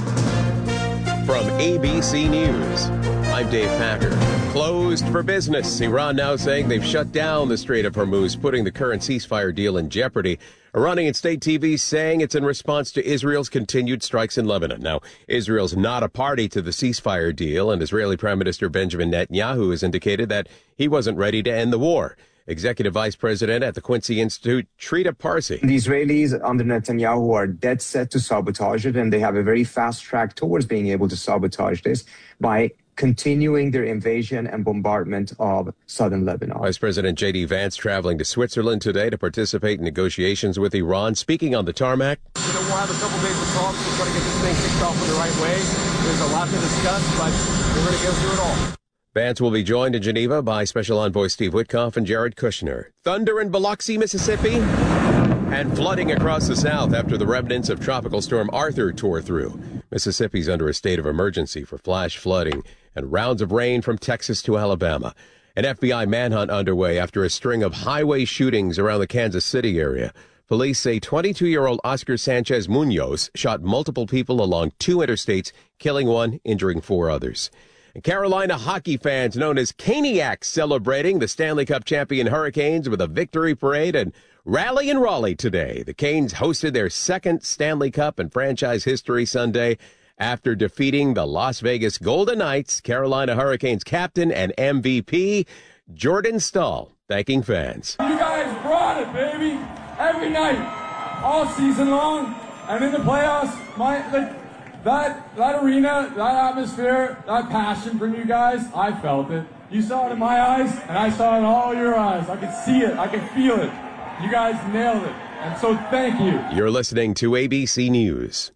From A B C News, I'm Dave Packer. Closed for business. Iran now saying they've shut down the Strait of Hormuz, putting the current ceasefire deal in jeopardy. Iranian state T V saying it's in response to Israel's continued strikes in Lebanon. Now, Israel's not a party to the ceasefire deal, and Israeli Prime Minister Benjamin Netanyahu has indicated that he wasn't ready to end the war. Executive Vice President at the Quincy Institute, Trita Parsi. The Israelis under Netanyahu are dead set to sabotage it, and they have a very fast track towards being able to sabotage this by continuing their invasion and bombardment of southern Lebanon. Vice President J D Vance traveling to Switzerland today to participate in negotiations with Iran. Speaking on the tarmac. You know, we'll have a couple days of talks. We're going to get this thing kicked off in the right way. There's a lot to discuss, but we're going to go through it all. Vance will be joined in Geneva by Special Envoy Steve Witkoff and Jared Kushner. Thunder in Biloxi, Mississippi, and flooding across the south after the remnants of Tropical Storm Arthur tore through. Mississippi's under a state of emergency for flash flooding and rounds of rain from Texas to Alabama. An F B I manhunt underway after a string of highway shootings around the Kansas City area. Police say twenty-two-year-old Oscar Sanchez Munoz shot multiple people along two interstates, killing one, injuring four others. And Carolina hockey fans known as Caniacs celebrating the Stanley Cup champion Hurricanes with a victory parade and rally in Raleigh today. The Canes hosted their second Stanley Cup in franchise history Sunday after defeating the Las Vegas Golden Knights. Carolina Hurricanes captain and M V P Jordan Staal thanking fans. You guys brought it, baby. Every night, all season long, and in the playoffs, my like, that that arena, that atmosphere, that passion from you guys, I felt it. You saw it in my eyes, and I saw it in all your eyes. I could see it. I could feel it. You guys nailed it, and so thank you. You're listening to A B C News.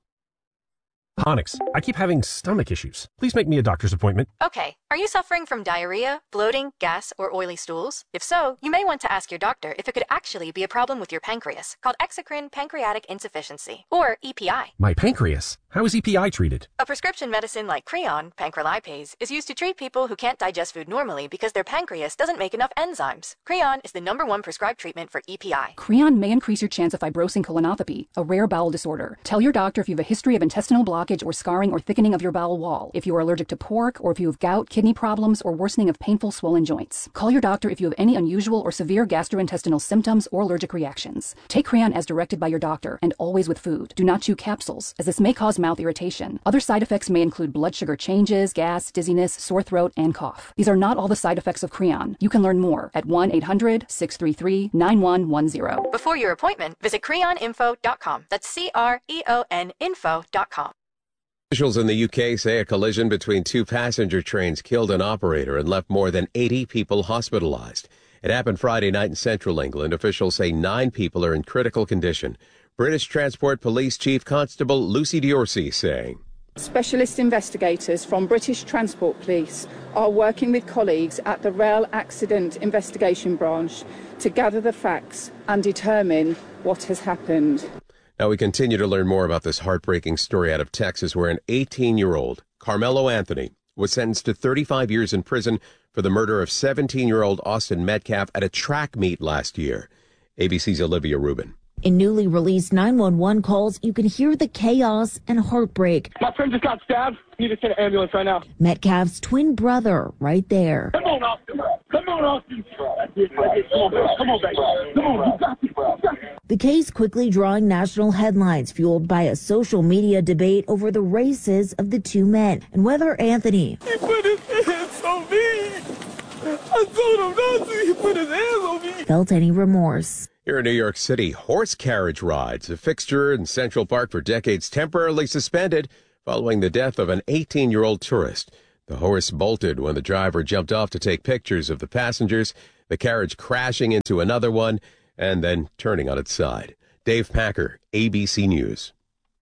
Onyx, I keep having stomach issues. Please make me a doctor's appointment. Okay. Are you suffering from diarrhea, bloating, gas, or oily stools? If so, you may want to ask your doctor if it could actually be a problem with your pancreas, called exocrine pancreatic insufficiency, or E P I. My pancreas? How is E P I treated? A prescription medicine like Creon, pancrelipase, is used to treat people who can't digest food normally because their pancreas doesn't make enough enzymes. Creon is the number one prescribed treatment for E P I. Creon may increase your chance of fibrosing colonopathy, a rare bowel disorder. Tell your doctor if you have a history of intestinal blockage or scarring or thickening of your bowel wall, if you are allergic to pork, or if you have gout, kidney problems, or worsening of painful swollen joints. Call your doctor if you have any unusual or severe gastrointestinal symptoms or allergic reactions. Take Creon as directed by your doctor, and always with food. Do not chew capsules, as this may cause mouth irritation. Other side effects may include blood sugar changes, gas, dizziness, sore throat, and cough. These are not all the side effects of Creon. You can learn more at one eight hundred, six three three, nine one one zero. Before your appointment, visit creon info dot com. That's C R E O N info dot com. Officials in the U K say a collision between two passenger trains killed an operator and left more than eighty people hospitalized. It happened Friday night in central England. Officials say nine people are in critical condition. British Transport Police Chief Constable Lucy D'Orsey saying, Specialist investigators from British Transport Police are working with colleagues at the Rail Accident Investigation Branch to gather the facts and determine what has happened. Now we continue to learn more about this heartbreaking story out of Texas, where an eighteen-year-old, Carmelo Anthony, was sentenced to thirty-five years in prison for the murder of seventeen-year-old Austin Metcalf at a track meet last year. A B C's Olivia Rubin. In newly released nine one one calls, you can hear the chaos and heartbreak. My friend just got stabbed. Need to send an ambulance right now. Metcalf's twin brother right there. Come on, Austin. Come on, Austin. Come on, baby. Come on, you got this. The case quickly drawing national headlines, fueled by a social media debate over the races of the two men and whether Anthony He put his hands on me. I told him not to. He put his hands on me. felt any remorse. Here in New York City, horse carriage rides, a fixture in Central Park for decades, temporarily suspended following the death of an eighteen-year-old tourist. The horse bolted when the driver jumped off to take pictures of the passengers, the carriage crashing into another one and then turning on its side. Dave Packer, A B C News.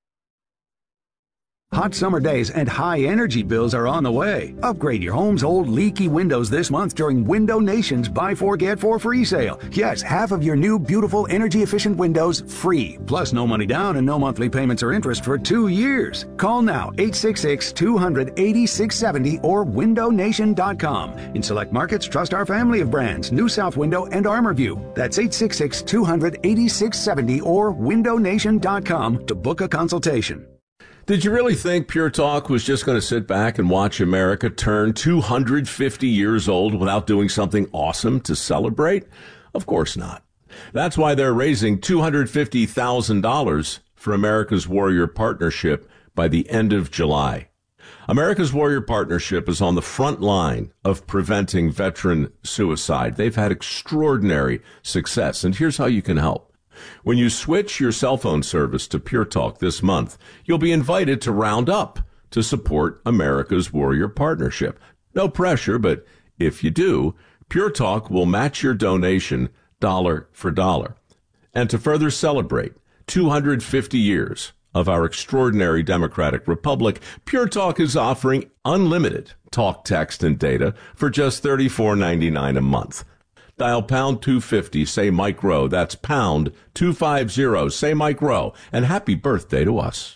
Hot summer days and high energy bills are on the way. Upgrade your home's old leaky windows this month during Window Nation's Buy Four Get Four free sale. Yes, half of your new beautiful energy efficient windows free. Plus no money down and no monthly payments or interest for two years. Call now eight six six, two hundred, eighty-six seventy or window nation dot com. In select markets, trust our family of brands, New South Window and ArmorView. That's eight six six, two hundred, eighty-six seventy or window nation dot com to book a consultation. Did you really think Pure Talk was just going to sit back and watch America turn two hundred fifty years old without doing something awesome to celebrate? Of course not. That's why they're raising two hundred fifty thousand dollars for America's Warrior Partnership by the end of July. America's Warrior Partnership is on the front line of preventing veteran suicide. They've had extraordinary success, and here's how you can help. When you switch your cell phone service to Pure Talk this month, you'll be invited to round up to support America's Warrior Partnership. No pressure, but if you do, Pure Talk will match your donation dollar for dollar. And to further celebrate two hundred fifty years of our extraordinary democratic republic, Pure Talk is offering unlimited talk, text, and data for just thirty-four ninety-nine a month. Dial pound two fifty, say Mike Rowe. That's pound two fifty, say Mike Rowe. And happy birthday to us.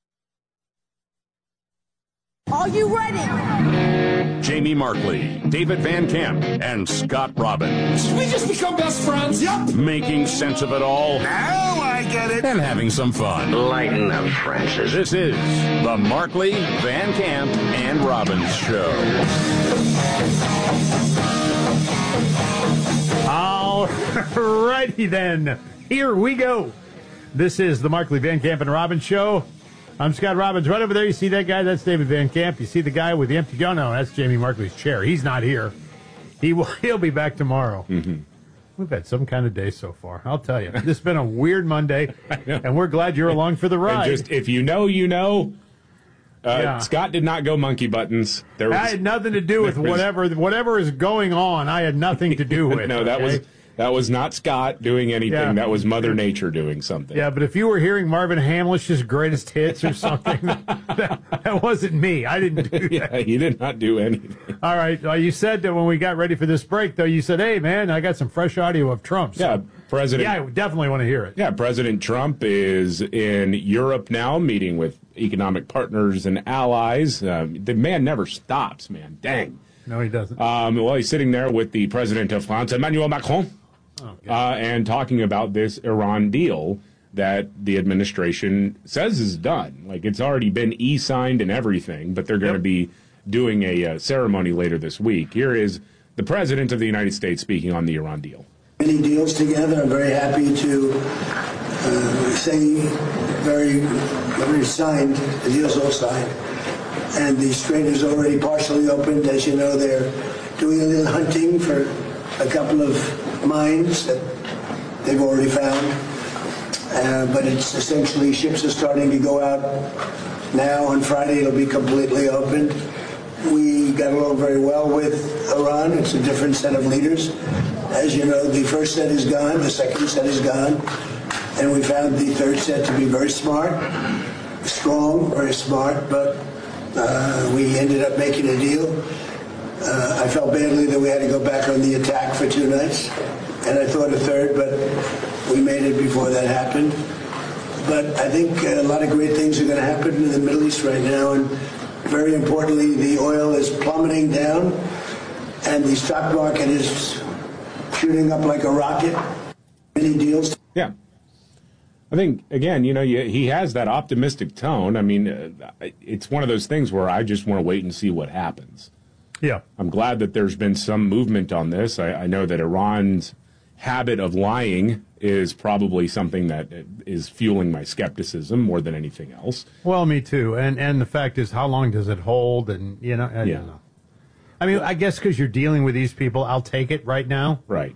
Are you ready? Jamie Markley, David Van Camp, and Scott Robbins. We just become best friends. Yep. Making sense of it all. Now I get it. And having some fun. Lighten up, Francis. This is the Markley, Van Camp, and Robbins Show. All righty then. Here we go. This is the Markley, Van Camp, and Robbins Show. I'm Scott Robbins. Right over there, you see that guy? That's David Van Camp. You see the guy with the empty... Oh, no, that's Jamie Markley's chair. He's not here. He will, he'll be back tomorrow. Mm-hmm. We've had some kind of day so far. I'll tell you. This has been a weird Monday, and we're glad you're along for the ride. And just, if you know, you know... Uh, Yeah. Scott did not go monkey buttons. There was, I had nothing to do with whatever whatever is going on. I had nothing to do with. no, that okay? was that was not Scott doing anything. Yeah. That was Mother Nature doing something. Yeah, but if you were hearing Marvin Hamlish's greatest hits or something, that, that wasn't me. I didn't do that. Yeah, he did not do anything. All right. Uh, you said that when we got ready for this break, though, you said, hey, man, I got some fresh audio of Trump. So, Yeah, President. yeah, I definitely want to hear it. Yeah, President Trump is in Europe now, meeting with economic partners and allies. Um, the man never stops, man. Dang. No, he doesn't. Um, well, he's sitting there with the president of France, Emmanuel Macron, Oh, uh, and talking about this Iran deal that the administration says is done. Like, it's already been e-signed and everything, but they're going to Yep. be doing a uh, ceremony later this week. Here is the president of the United States speaking on the Iran deal. Many deals together. I'm very happy to uh, say very, very signed. The deal's all signed. And the strait is already partially opened. As you know, they're doing a little hunting for a couple of mines that they've already found. Uh, but it's essentially ships are starting to go out now. On Friday, it'll be completely opened. We got along very well with Iran. It's a different set of leaders. As you know, the first set is gone, the second set is gone, and we found the third set to be very smart, strong, very smart, but uh, we ended up making a deal. Uh, I felt badly that we had to go back on the attack for two nights, and I thought a third, but we made it before that happened. But I think a lot of great things are going to happen in the Middle East right now, and very importantly, the oil is plummeting down, and the stock market is shooting up like a rocket. Many deals. Yeah. I think, again, you know, you, he has that optimistic tone. I mean, uh, it's one of those things where I just want to wait and see what happens. Yeah. I'm glad that there's been some movement on this. I, I know that Iran's habit of lying is probably something that is fueling my skepticism more than anything else. Well, me too. And and the fact is, how long does it hold? And, you know, I Yeah. don't know. I mean, I guess because you're dealing with these people, I'll take it right now. Right.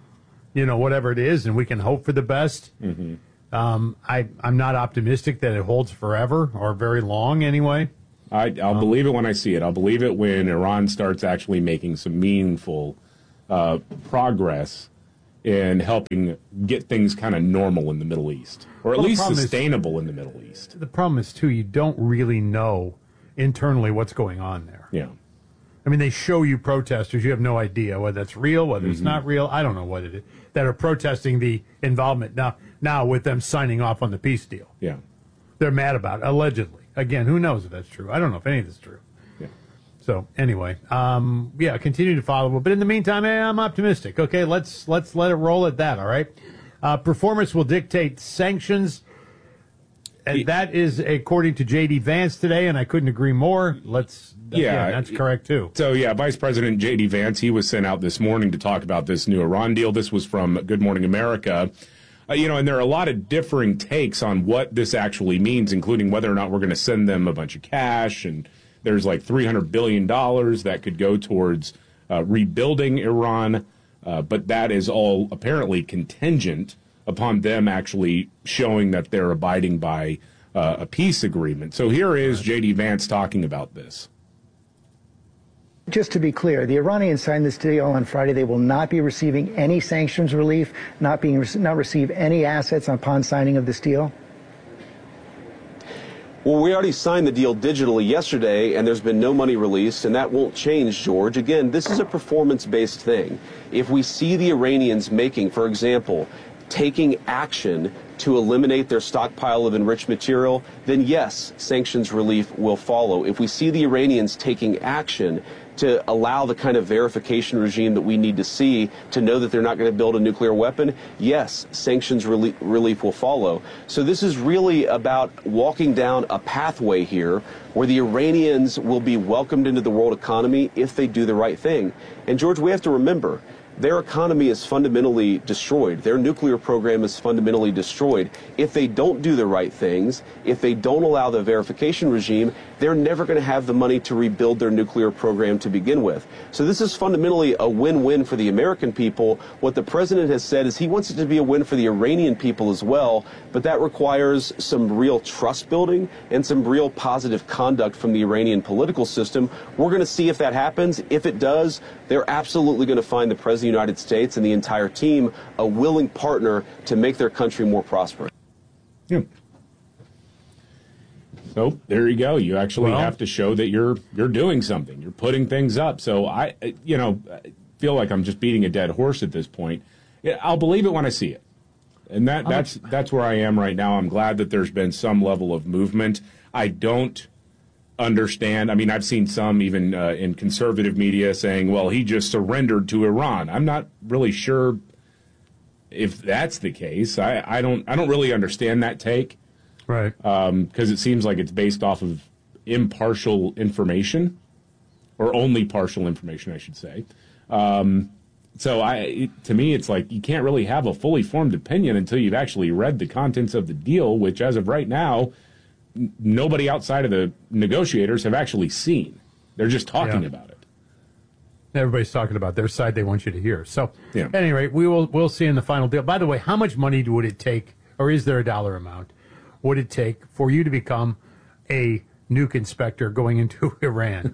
you know, whatever it is, and we can hope for the best. Mm-hmm. Um, I, I'm not optimistic that it holds forever or very long anyway. I, I'll um, believe it when I see it. I'll believe it when Iran starts actually making some meaningful uh, progress in helping get things kind of normal in the Middle East, or at well, least the sustainable is, in the Middle East. The problem is, too, you don't really know internally what's going on there. Yeah. I mean, they show you protesters. You have no idea whether it's real, whether mm-hmm. it's not real. I don't know what it is, that are protesting the involvement now, now with them signing off on the peace deal. Yeah. They're mad about it, allegedly. Again, who knows if that's true? I don't know if any of this is true. Yeah. So anyway, um, yeah, continue to follow. But in the meantime, hey, I'm optimistic. Okay, let's let's let it roll at that. All right. Uh, performance will dictate sanctions, and that is according to J D Vance today, and I couldn't agree more. Let's. Yeah, yeah, that's correct too. So yeah, Vice President J D Vance, he was sent out this morning to talk about this new Iran deal. This was from Good Morning America. Uh, you know, and there are a lot of differing takes on what this actually means, including whether or not we're going to send them a bunch of cash. And there's like three hundred billion dollars that could go towards uh, rebuilding Iran. Uh, but that is all apparently contingent upon them actually showing that they're abiding by uh, a peace agreement. So here is J D Vance talking about this. Just to be clear, the Iranians signed this deal on Friday. They will not be receiving any sanctions relief, not being not receive any assets upon signing of this deal. Well, we already signed the deal digitally yesterday, and there's been no money released, and that won't change, George. Again, this is a performance-based thing. If we see the Iranians making, for example, taking action to eliminate their stockpile of enriched material, then yes, sanctions relief will follow. If we see the Iranians taking action to allow the kind of verification regime that we need to see to know that they're not going to build a nuclear weapon, yes, sanctions relief, relief will follow. So this is really about walking down a pathway here where the Iranians will be welcomed into the world economy if they do the right thing. And George, we have to remember, their economy is fundamentally destroyed. Their nuclear program is fundamentally destroyed. If they don't do the right things, if they don't allow the verification regime, they're never going to have the money to rebuild their nuclear program to begin with. So this is fundamentally a win-win for the American people. What the president has said is he wants it to be a win for the Iranian people as well, but that requires some real trust building and some real positive conduct from the Iranian political system. We're going to see if that happens. If it does, they're absolutely going to find the president of the United States and the entire team a willing partner to make their country more prosperous. Yeah. So there you go. You actually well, have to show that you're you're doing something. You're putting things up. So I, you know, feel like I'm just beating a dead horse at this point. I'll believe it when I see it, and that that's that's where I am right now. I'm glad that there's been some level of movement. I don't understand. I mean, I've seen some even uh, in conservative media saying, well, he just surrendered to Iran. I'm not really sure if that's the case. I, I don't I don't really understand that take. Right. Because um, it seems like it's based off of impartial information, or only partial information, I should say. Um, so I, it, to me, it's like you can't really have a fully formed opinion until you've actually read the contents of the deal, which as of right now, nobody outside of the negotiators have actually seen. They're just talking yeah. about it. Everybody's talking about their side they want you to hear. So, yeah. at any rate, we will we'll see in the final deal. By the way, how much money would it take, or is there a dollar amount, would it take for you to become a nuke inspector going into Iran?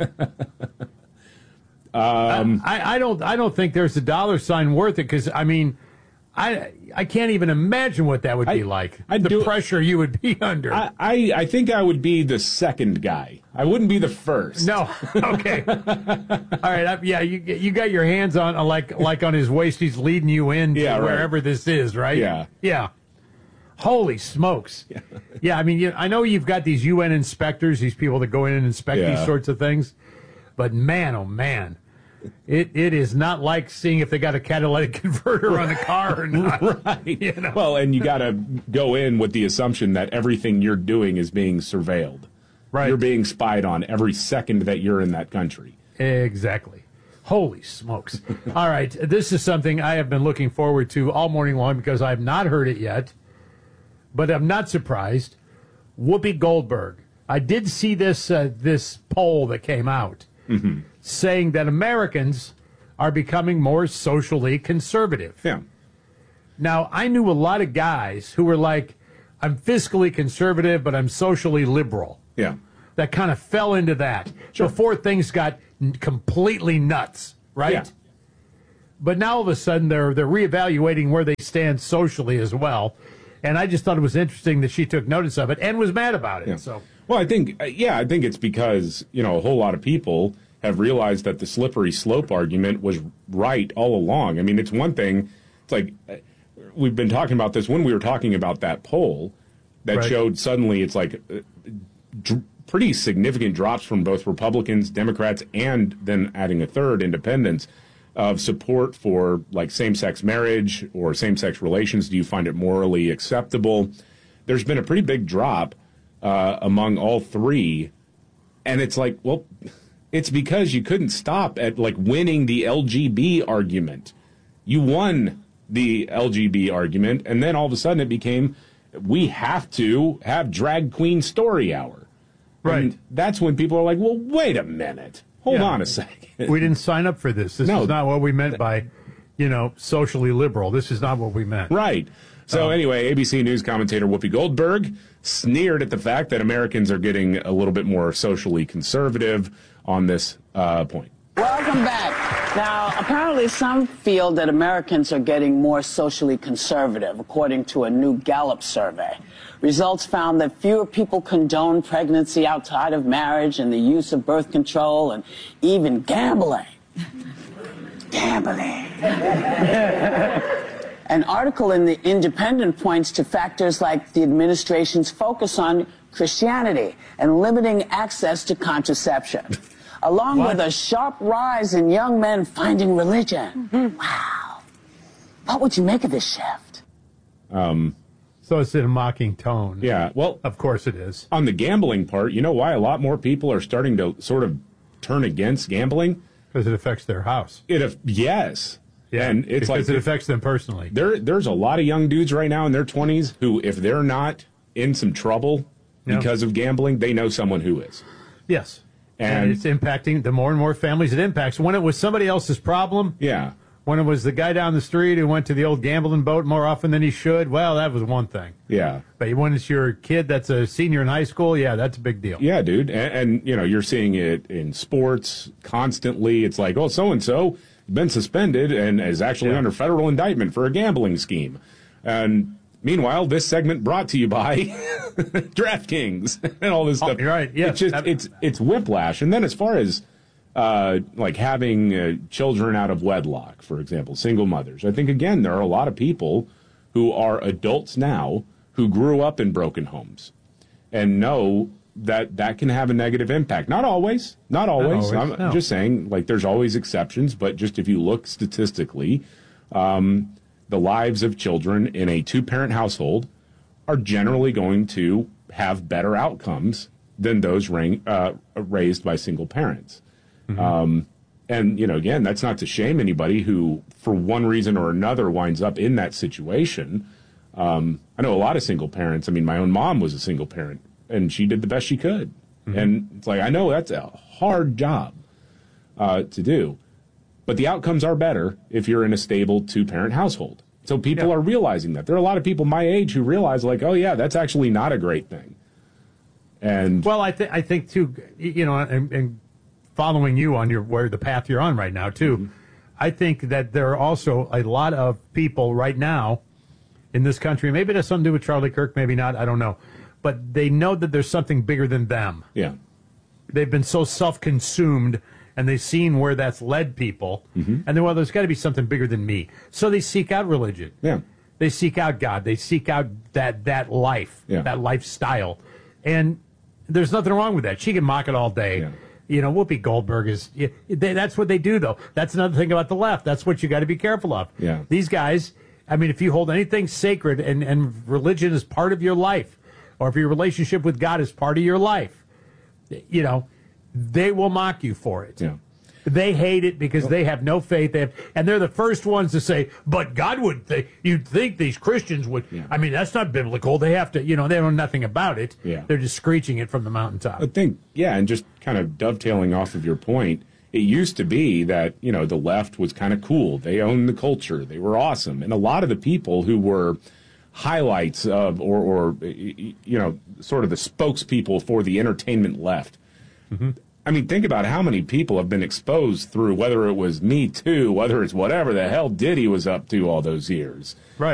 um, I, I don't I don't think there's a dollar sign worth it, because, I mean, I I can't even imagine what that would be I, like. I'd the do, pressure you would be under. I, I, I think I would be the second guy. I wouldn't be the first. No. Okay. All right. I, yeah, you you got your hands on, like like on his waist. He's leading you in to yeah, wherever right. this is, right? Yeah. Yeah. Holy smokes. Yeah. yeah, I mean, you, I know you've got these U N inspectors, these people that go in and inspect yeah. these sorts of things, but man, oh man, it it is not like seeing if they got a catalytic converter on the car or not. Right. You know? Well, and you got to go in with the assumption that everything you're doing is being surveilled. Right. You're being spied on every second that you're in that country. Exactly. Holy smokes. All right, this is something I have been looking forward to all morning long because I have not heard it yet. But I'm not surprised. Whoopi Goldberg. I did see this uh, this poll that came out mm-hmm. saying that Americans are becoming more socially conservative. Yeah. Now, I knew a lot of guys who were like, I'm fiscally conservative, but I'm socially liberal. Yeah. That kind of fell into that Sure. before things got n- completely nuts, right? Yeah. But now all of a sudden they're they're reevaluating where they stand socially as well. And I just thought it was interesting that she took notice of it and was mad about it. Yeah. So, well, I think, uh, yeah, I think it's because, you know, a whole lot of people have realized that the slippery slope argument was right all along. I mean, it's one thing, it's like, uh, we've been talking about this when we were talking about that poll that Right. showed suddenly it's like uh, dr- pretty significant drops from both Republicans, Democrats, and then adding a third, independents, of support for like same-sex marriage or same-sex relations. Do you find it morally acceptable? There's been a pretty big drop uh, among all three, and it's like, well, it's because you couldn't stop at like winning the L G B argument. You won the L G B argument, and then all of a sudden it became, we have to have drag queen story hour. Right. And that's when people are like, well, wait a minute. Hold Yeah. on a second. we didn't sign up for this. This No. is not what we meant by, you know, socially liberal. This is not what we meant. Right. So Um, anyway, A B C News commentator Whoopi Goldberg sneered at the fact that Americans are getting a little bit more socially conservative on this uh, point. Welcome back. Now, apparently some feel that Americans are getting more socially conservative, according to a new Gallup survey. Results found that fewer people condone pregnancy outside of marriage and the use of birth control and even gambling. Gambling. An article in The Independent points to factors like the administration's focus on Christianity and limiting access to contraception, along What? with a sharp rise in young men finding religion. Wow. What would you make of this shift? Um, So it's in a mocking tone. yeah, well, Of course it is. on the gambling part, you know why a lot more people are starting to sort of turn against gambling? Because it affects their house. It af- yes. Yeah, and it's because like it affects them personally. there there's a lot of young dudes right now in their twenties who, if they're not in some trouble Yeah. because of gambling, they know someone who is. Yes. And, And- it's impacting the more and more families it impacts. When it was somebody else's problem, Yeah. when it was the guy down the street who went to the old gambling boat more often than he should, well, that was one thing. Yeah. But when it's your kid that's a senior in high school, yeah, that's a big deal. Yeah, dude. And, and, you know, you're seeing it in sports constantly. It's like, oh, so-and-so been suspended and is actually Yeah. under federal indictment for a gambling scheme. And meanwhile, this segment brought to you by DraftKings and all this stuff. Oh, you're right, yeah. It's just, it's, it's whiplash. And then as far as, uh, like having uh, children out of wedlock, for example, single mothers, I think, again, there are a lot of people who are adults now who grew up in broken homes and know that that can have a negative impact. Not always, not always. always, I'm no. just saying, like, there's always exceptions, but just if you look statistically, um, the lives of children in a two-parent household are generally going to have better outcomes than those ring, uh, raised by single parents. Mm-hmm. Um, and, you know, again, that's not to shame anybody who, for one reason or another, winds up in that situation. Um, I know a lot of single parents. I mean, my own mom was a single parent, and she did the best she could. Mm-hmm. And it's like, I know that's a hard job uh, to do, but the outcomes are better if you're in a stable two-parent household. So people Yeah. are realizing that. There are a lot of people my age who realize, like, oh, yeah, that's actually not a great thing. And Well, I think I think too, you know, and, and following you on your where the path you're on right now too, Mm-hmm. I think that there are also a lot of people right now in this country. Maybe it has something to do with Charlie Kirk, maybe not. I don't know, but they know that there's something bigger than them. yeah, They've been so self-consumed, and they've seen where that's led people, Mm-hmm. and then well, there's got to be something bigger than me. So they seek out religion. yeah, They seek out God. They seek out that that life, Yeah. that lifestyle, and there's nothing wrong with that. She can mock it all day. Yeah. You know, Whoopi Goldberg is. yeah, They, that's what they do, though. That's another thing about the left. That's what you got to be careful of. Yeah. These guys. I mean, if you hold anything sacred and and religion is part of your life, or if your relationship with God is part of your life, you know, they will mock you for it. yeah. They hate it because they have no faith. They have, and they're the first ones to say, "But God would think you'd think these Christians would." Yeah. I mean, that's not biblical. They have to, you know, they know nothing about it. Yeah. They're just screeching it from the mountaintop. I think, yeah, and just kind of dovetailing off of your point, It used to be that, you know, the left was kind of cool. They owned the culture. They were awesome. And a lot of the people who were highlights of, or, or you know, sort of the spokespeople for the entertainment left. Mm-hmm. I mean, think about how many people have been exposed through, whether it was Me Too, whether it's whatever the hell Diddy was up to all those years. Right.